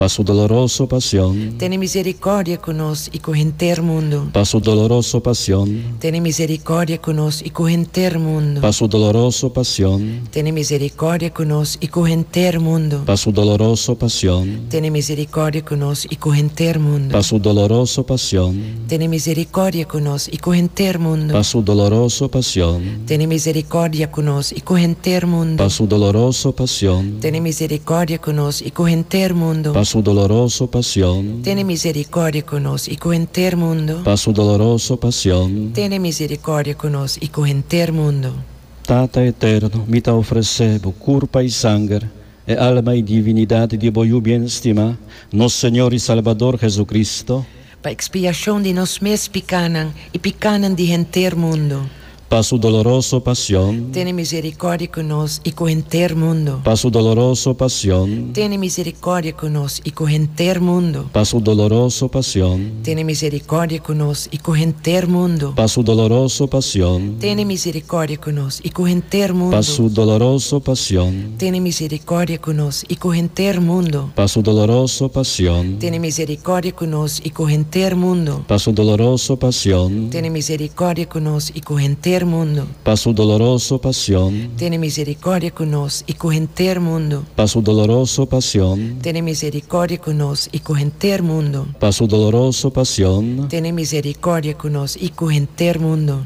Pa' su dolorosa pasión, Tiene misericordia conosco y con entero mundo. pa' su dolorosa pasión, Tiene misericordia conosco y con entero mundo. pa' su dolorosa pasión, Tiene misericordia conosco y con entero mundo. pa' su dolorosa pasión, Tiene misericordia conosco y con entero mundo. pa' su dolorosa pasión, Tiene misericordia conosco y con entero mundo. pa' su dolorosa pasión, Tiene misericordia conosco y con entero mundo. pa' su dolorosa pasión, Tiene misericordia conosco y con entero mundo. pa' su dolorosa pasión, Tiene misericordia conosco y con entero mundo. pa' su dolorosa pasión. Tiene misericordia conosco y con entero mundo. Tata eterno, mi te ofrecebo curpa y sangre, e alma y divinidad de voyu bien estima, nos Señor y Salvador Jesucristo, Pa expiación de nos mes picanan y picanan de entero mundo. pa' su dolorosa pasión, Tiene misericordia conosco y con entero mundo. pa' su dolorosa pasión, Tiene misericordia conosco y con entero mundo. pa' su dolorosa pasión, Tiene misericordia conosco y con entero mundo. pa' su dolorosa pasión, Tiene misericordia conosco y con entero mundo. pa' su dolorosa pasión, Tiene misericordia conosco y con entero mundo. pa' su dolorosa pasión, Tiene misericordia conosco y con entero mundo. pa' su dolorosa pasión, Tiene misericordia conosco y con entero mundo. pa' su dolorosa pasión, Tiene misericordia conosco y con entero mundo. pa' su dolorosa pasión, Tiene misericordia conosco y con entero mundo. pa' su dolorosa pasión. Tiene misericordia conosco y con entero mundo.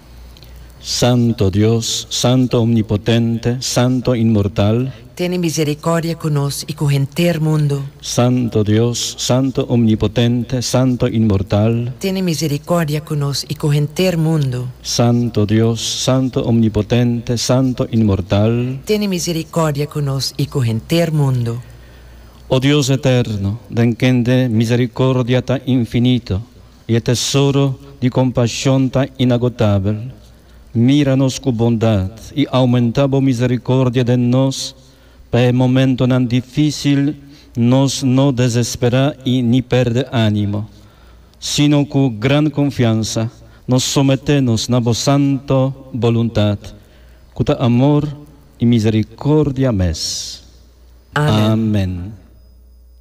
Santo Dios, Santo Omnipotente, Santo Inmortal, Tiene misericordia conosco y con entero mundo. Santo Dios, Santo Omnipotente, Santo Inmortal, Tiene misericordia conosco y con entero mundo. Santo Dios, Santo Omnipotente, Santo Inmortal. Tiene misericordia conosco y con entero mundo. Oh Dios eterno, de misericordia tan infinito y el tesoro de compasión tan inagotable, míranos con bondad y aumentamos misericordia de nos, para el momento tan difícil nos no desespera y ni perde ánimo, sino con gran confianza nos sometemos a vos santo voluntad, con amor y misericordia mes. Amén. Amén.